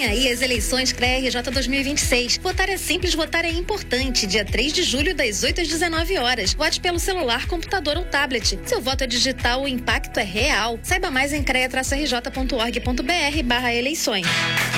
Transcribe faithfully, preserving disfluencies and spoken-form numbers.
aí as eleições C R E A R J dois mil e vinte e seis. Votar é simples, votar é importante. Dia três de julho, das oito às dezenove horas. Vote pelo celular, computador ou tablet. Seu voto é digital, o impacto é real. Saiba mais em crea traço r j ponto org ponto b r barra eleições.